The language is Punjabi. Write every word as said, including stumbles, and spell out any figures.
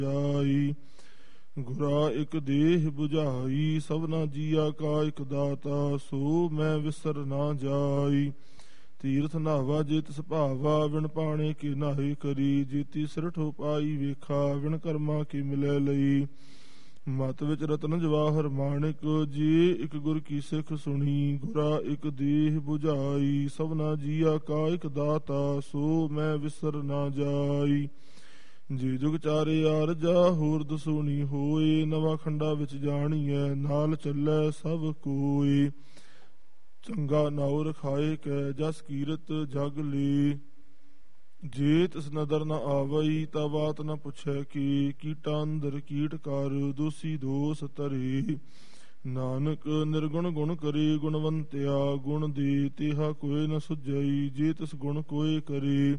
ਜਾਈ। ਗੁਰਾ ਇਕ ਦੇਹ 부ਝਾਈ, ਸਭਨਾ ਜੀਆ ਕਾ ਇਕ ਦਾਤਾ, ਸੋ ਮੈਂ ਵਿਸਰ ਨਾ ਜਾਈ। ਤੀਰਥ ਨਾਵਾ ਜੇ ਤਿਸ ਭਾਵਾ, ਵਿਣ ਪਾਣੇ ਕੀ ਨਾਹੀ ਕਰੀ। ਜੀਤੀ ਸਿਰਠੋ ਪਾਈ ਵੇਖਾ, ਵਿਣ ਕਰਮਾ ਕੀ ਮਿਲੈ ਲਈ। ਮਤ ਵਿੱਚ ਰਤਨ ਜਵਾਹਰ ਮਾਣਿਕ, ਜੇ ਇਕ ਗੁਰ ਕੀ ਸਿੱਖ ਸੁਣੀ। ਗੁਰਾ ਇਕ ਦੇਹ 부ਝਾਈ, ਸਭਨਾ ਜੀਆ ਕਾ ਇਕ ਦਾਤਾ, ਸੋ ਮੈਂ ਵਿਸਰ ਨਾ ਜਾਈ। ਜੇ ਜੁਗ ਚਾਰੇ ਆਰਜਾ, ਹੋਰ ਦਸੂਣੀ ਹੋਏ। ਨਵਾਂ ਖੰਡਾ ਵਿੱਚ ਜਾਣੀਐ, ਨਾਲ ਚੱਲੈ ਸਭ ਕੋਏ। ਚੰਗਾ ਨਾਉ ਰਖਾਏ ਕੈ, ਜਸ ਕੀਰਤ ਜਗ ਲੇ। ਜੇ ਤਿਸ ਨਦਰ ਨ ਆਵਈ, ਤਾ ਬਾਤ ਨ ਪੁੱਛੈ ਕੀ। ਕੀਟਾ ਅੰਦਰ ਕੀਟ ਕਰ, ਦੋਸੀ ਦੋਸ ਤਰੇ। ਨਾਨਕ ਨਿਰਗੁਣ ਗੁਣ ਕਰੇ, ਗੁਣਵੰਤਿਆ ਗੁਣ ਦੇ। ਤੇਹਾ ਕੋਇ ਨ ਸੁਝਈ, ਜੇ ਤਿਸ ਗੁਣ ਕੋਇ ਕਰੇ।